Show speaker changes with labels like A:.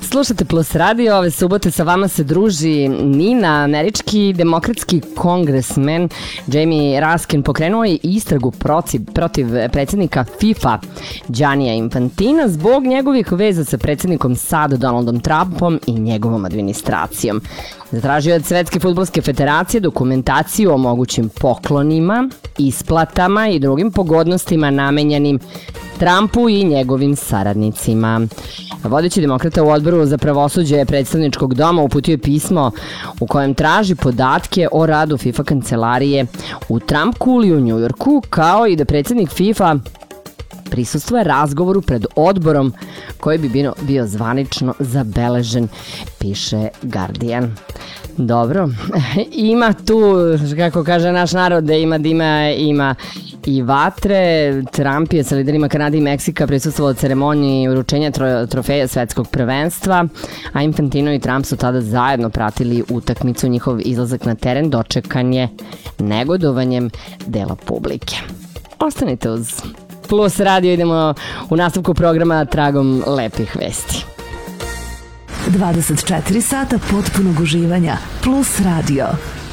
A: Slušate Plus radio, ove subote sa vama se druži Nina. Američki demokratski kongresmen Jamie Raskin pokrenuo je istragu protiv predsjednika FIFA Giannija Infantina zbog njegovih veza sa predsjednikom SAD Donaldom Trumpom i njegovom administracijom. Zatražio je od Svetske fudbalske federacije dokumentaciju o mogućim poklonima, isplatama i drugim pogodnostima namenjenim Trumpu i njegovim saradnicima. Vodeći demokrata u odboru za pravosuđe predstavničkog doma uputio je pismo u kojem traži podatke o radu FIFA kancelarije u Trump Kuli u Njujorku, kao i da predsjednik FIFA prisustvuje razgovoru pred odborom koji bi bio zvanično zabeležen, piše Guardian. Dobro, ima tu, kako kaže naš narod, da ima dima, ima i vatre. Trump je sa liderima Kanade i Meksika prisustvovao ceremoniji uručenja trofeja svetskog prvenstva, a Infantino i Trump su tada zajedno pratili utakmicu. Njihov izlazak na teren dočekan je negodovanjem dela publike. Ostanite uz Plus radio, idemo u nastavku programa tragom lepih vesti.
B: 24 sata potpunog uživanja. Plus radio.